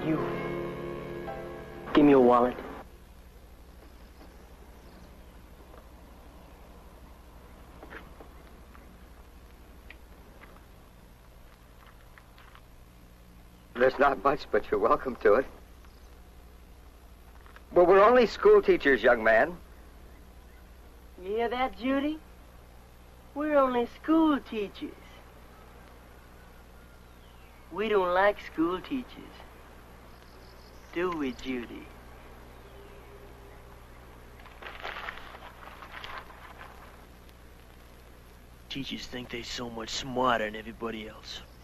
You. Give me your wallet. There's not much, but you're welcome to it. Well, we're only school teachers, young man. You hear that, Judy? We're only school teachers. We don't like school teachers. Do we, Judy? Teachers think they're so much smarter than everybody else.